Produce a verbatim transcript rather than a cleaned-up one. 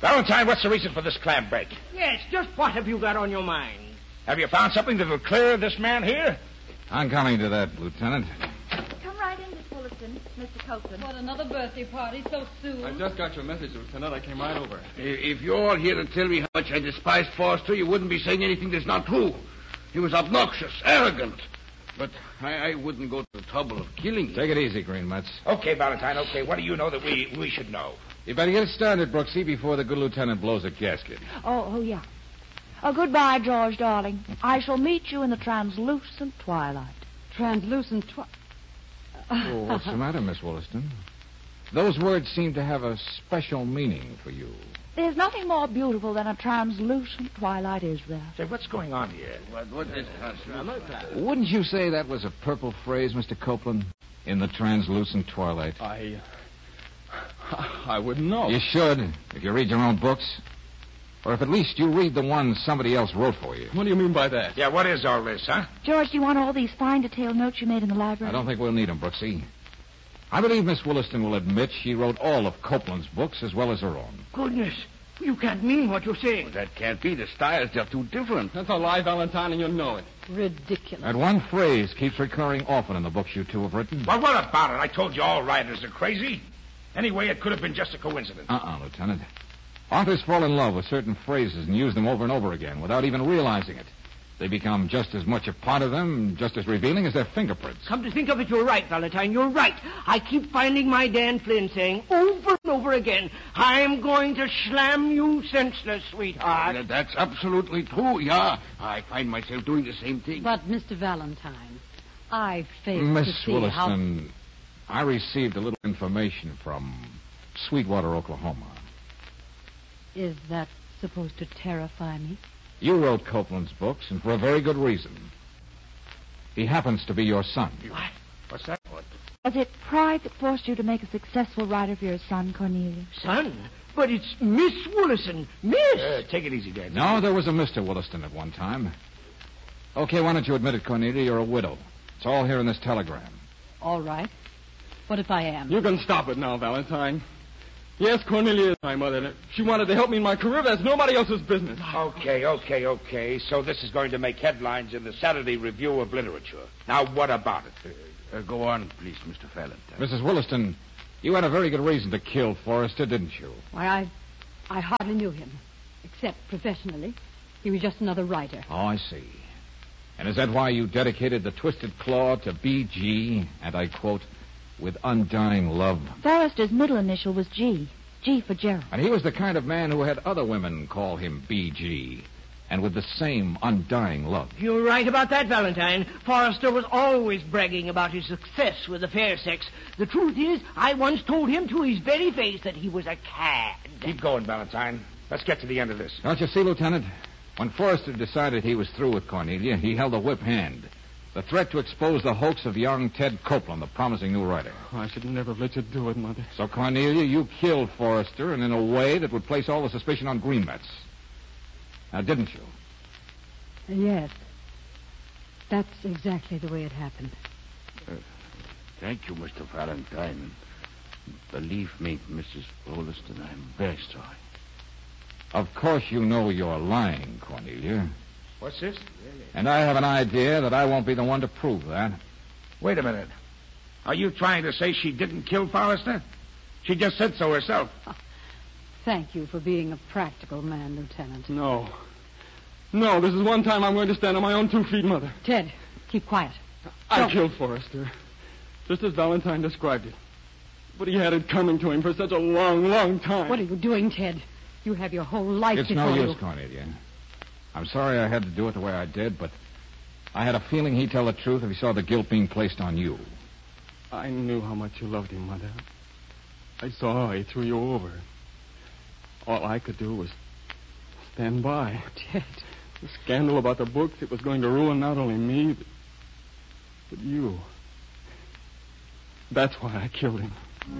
Valentine, what's the reason for this clam bake? Yes, just what have you got on your mind? Have you found something that'll clear this man here? I'm coming to that, Lieutenant. Come right in, Miss Wollaston, Mister Copeland. What, another birthday party so soon? I just got your message, Lieutenant. I came right over. If you're all here to tell me how much I despise Forrester, you wouldn't be saying anything that's not true. He was obnoxious, arrogant. But I, I wouldn't go to the trouble of killing him. Take it easy, Greenmetz. Okay, Valentine, okay. What do you know that we, we should know? You better get started, Brooksy, before the good lieutenant blows a gasket. Oh, oh, yeah. Oh, goodbye, George, darling. I shall meet you in the translucent twilight. Translucent twi... Oh, what's the matter, Miss Wollaston? Those words seem to have a special meaning for you. There's nothing more beautiful than a translucent twilight, is there? Say, what's going on here? What, what is translucent? Wouldn't you say that was a purple phrase, Mister Copeland? In the translucent twilight. I... I wouldn't know. You should, if you read your own books. Or if at least you read the ones somebody else wrote for you. What do you mean by that? Yeah, what is all this, huh? George, do you want all these fine detailed notes you made in the library? I don't think we'll need them, Brooksy. I believe Miss Wollaston will admit she wrote all of Copeland's books as well as her own. Goodness, you can't mean what you're saying. Well, that can't be. The styles, they're too different. That's a lie, Valentine, and you know it. Ridiculous. That one phrase keeps recurring often in the books you two have written. Well, what about it? I told you all writers are crazy. Anyway, it could have been just a coincidence. Uh-uh, Lieutenant. Authors fall in love with certain phrases and use them over and over again without even realizing it. They become just as much a part of them, just as revealing as their fingerprints. Come to think of it, you're right, Valentine. You're right. I keep finding my Dan Flynn saying over and over again, I'm going to slam you senseless, sweetheart. Uh, That's absolutely true, yeah. I find myself doing the same thing. But, Mister Valentine, I fail Miss to see Wollaston, I received a little information from Sweetwater, Oklahoma. how... Is that supposed to terrify me? You wrote Copeland's books, and for a very good reason. He happens to be your son. What? What's that? What? Was it pride that forced you to make a successful writer for your son, Cornelius? Son, but it's Miss Wollaston. Miss! Uh, take it easy, Dad. No, there was a Mister Wollaston at one time. Okay, why don't you admit it, Cornelia? You're a widow. It's all here in this telegram. All right. What if I am? You can stop it now, Valentine. Yes, Cornelia is my mother. She wanted to help me in my career. That's nobody else's business. Okay, okay, okay. So this is going to make headlines in the Saturday Review of Literature. Now, what about it? Uh, go on, please, Mister Valentine. Missus Wollaston, you had a very good reason to kill Forrester, didn't you? Why, I, I hardly knew him, except professionally. He was just another writer. Oh, I see. And is that why you dedicated the Twisted Claw to B G, and I quote, with undying love? Forrester's middle initial was G. G for Gerald. And he was the kind of man who had other women call him B G, and with the same undying love. You're right about that, Valentine. Forrester was always bragging about his success with the fair sex. The truth is, I once told him to his very face that he was a cad. Keep going, Valentine. Let's get to the end of this. Don't you see, Lieutenant? When Forrester decided he was through with Cornelia, he held a whip hand. The threat to expose the hoax of young Ted Copeland, the promising new writer. Oh, I should never have let you do it, Mother. So, Cornelia, you killed Forrester, and in a way that would place all the suspicion on Greenmetz. Now, didn't you? Yes. That's exactly the way it happened. Uh, thank you, Mister Valentine. Believe me, Missus Wollaston, I'm very sorry. Of course you know you're lying, Cornelia. What's this? And I have an idea that I won't be the one to prove that. Wait a minute. Are you trying to say she didn't kill Forrester? She just said so herself. Thank you for being a practical man, Lieutenant. No. No, this is one time I'm going to stand on my own two feet, Mother. Ted, keep quiet. I Don't. killed Forrester, just as Valentine described it. But he had it coming to him for such a long, long time. What are you doing, Ted? You have your whole life It's before no you. use, Cornelia. I'm sorry I had to do it the way I did, but I had a feeling he'd tell the truth if he saw the guilt being placed on you. I knew how much you loved him, Mother. I saw how he threw you over. All I could do was stand by. Ted. The scandal about the books, it was going to ruin not only me, but, but you. That's why I killed him.